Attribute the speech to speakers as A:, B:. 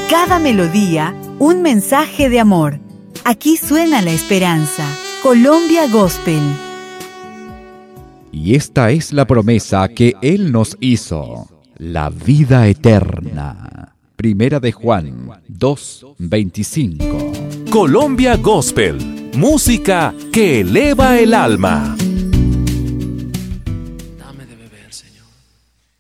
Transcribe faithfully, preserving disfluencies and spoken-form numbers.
A: Cada melodía, un mensaje de amor. Aquí suena la esperanza. Colombia Gospel.
B: Y esta es la promesa que Él nos hizo, la vida eterna. Primera de Juan dos veinticinco.
C: Colombia Gospel, música que eleva el alma.